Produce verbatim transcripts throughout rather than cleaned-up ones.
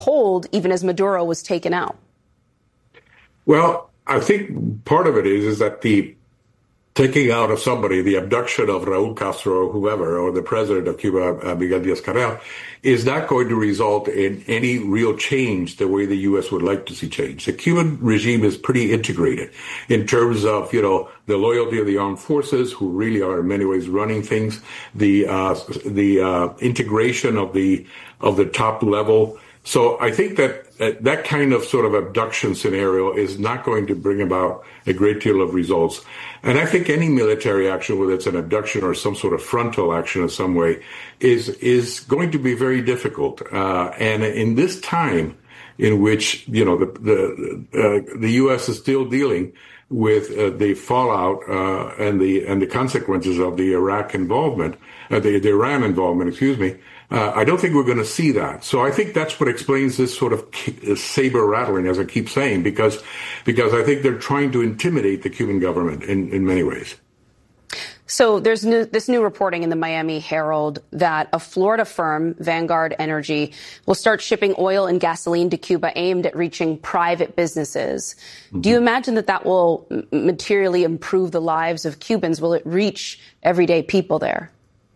hold even as Maduro was taken out? Well, I think part of it is, is that the taking out of somebody, the abduction of Raul Castro or whoever, or the president of Cuba, uh, Miguel Diaz-Canel, is not going to result in any real change the way the U S would like to see change. The Cuban regime is pretty integrated in terms of, you know, the loyalty of the armed forces, who really are in many ways running things, the uh, the uh, integration of the of the top level. So I think that uh, that kind of sort of abduction scenario is not going to bring about a great deal of results. And I think any military action, whether it's an abduction or some sort of frontal action in some way, is is going to be very difficult. Uh, and in this time in which, you know, the the, uh, the U S is still dealing with uh, the fallout uh, and the and the consequences of the Iraq involvement, uh, the, the Iran involvement, excuse me, uh, I don't think we're going to see that. So I think that's what explains this sort of saber rattling, as I keep saying, because because I think they're trying to intimidate the Cuban government in, in many ways. So there's new, this new reporting in the Miami Herald that a Florida firm, Vanguard Energy, will start shipping oil and gasoline to Cuba aimed at reaching private businesses. Mm-hmm. Do you imagine that that will materially improve the lives of Cubans? Will it reach everyday people there?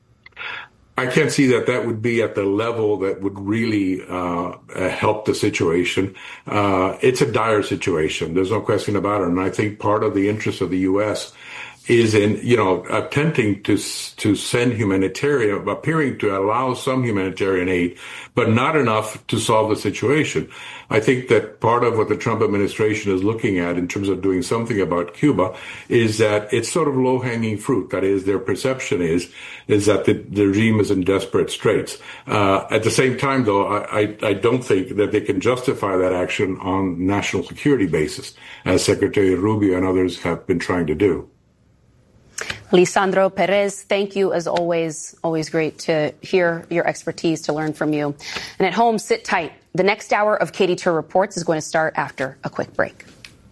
I can't see that that would be at the level that would really uh, help the situation. Uh, it's a dire situation. There's no question about it. And I think part of the interest of the U S is in, you know, attempting to to send humanitarian, appearing to allow some humanitarian aid, but not enough to solve the situation. I think that part of what the Trump administration is looking at in terms of doing something about Cuba is that it's sort of low-hanging fruit. That is, their perception is is that the, the regime is in desperate straits. Uh, at the same time, though, I, I, I don't think that they can justify that action on national security basis, as Secretary Rubio and others have been trying to do. Lisandro Perez, thank you as always. Always great to hear your expertise, to learn from you. And at home, sit tight. The next hour of Katie Tur Reports is going to start after a quick break.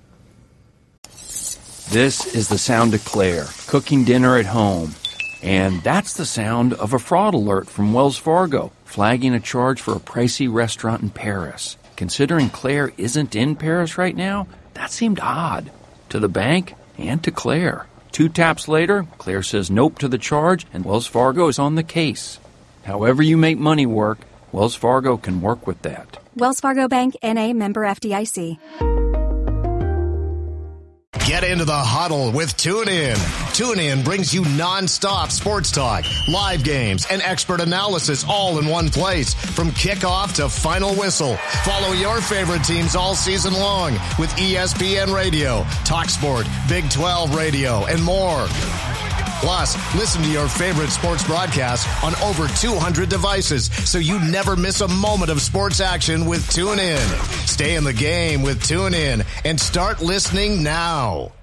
This is the sound of Claire, cooking dinner at home. And that's the sound of a fraud alert from Wells Fargo, flagging a charge for a pricey restaurant in Paris. Considering Claire isn't in Paris right now, that seemed odd to the bank and to Claire. Two taps later, Claire says nope to the charge, and Wells Fargo is on the case. However you make money work, Wells Fargo can work with that. Wells Fargo Bank, N A, member F D I C. Get into the huddle with TuneIn. TuneIn brings you nonstop sports talk, live games, and expert analysis all in one place. From kickoff to final whistle. Follow your favorite teams all season long with E S P N Radio, TalkSport, Big twelve Radio, and more. Plus, listen to your favorite sports broadcasts on over two hundred devices so you never miss a moment of sports action with TuneIn. Stay in the game with TuneIn and start listening now.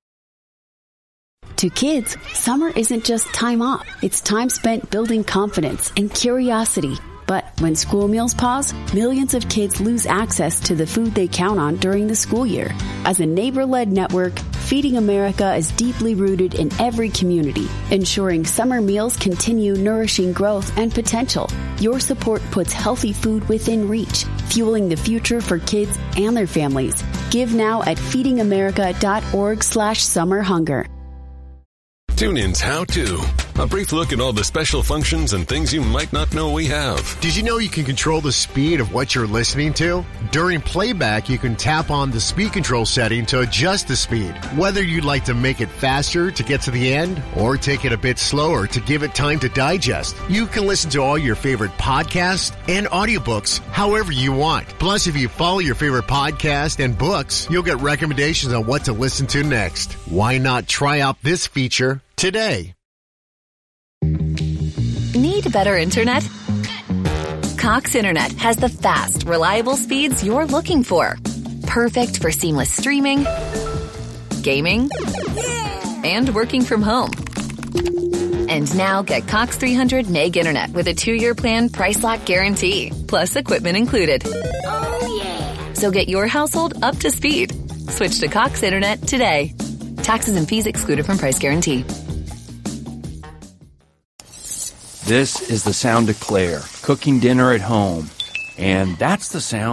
To kids, summer isn't just time off. It's time spent building confidence and curiosity. But when school meals pause, millions of kids lose access to the food they count on during the school year. As a neighbor-led network, Feeding America is deeply rooted in every community, ensuring summer meals continue nourishing growth and potential. Your support puts healthy food within reach, fueling the future for kids and their families. Give now at feedingamerica.org slash summer hunger. TuneIn's How To. A brief look at all the special functions and things you might not know we have. Did you know you can control the speed of what you're listening to? During playback, you can tap on the speed control setting to adjust the speed. Whether you'd like to make it faster to get to the end or take it a bit slower to give it time to digest, you can listen to all your favorite podcasts and audiobooks however you want. Plus, if you follow your favorite podcast and books, you'll get recommendations on what to listen to next. Why not try out this feature today? Need better internet? Cox Internet has the fast, reliable speeds you're looking for. Perfect for seamless streaming, gaming, and working from home. And now get Cox three hundred meg internet with a two-year plan price lock guarantee, plus equipment included. Oh, yeah. So get your household up to speed. Switch to Cox Internet today. Taxes and fees excluded from price guarantee. This is the sound of Claire, cooking dinner at home. And that's the sound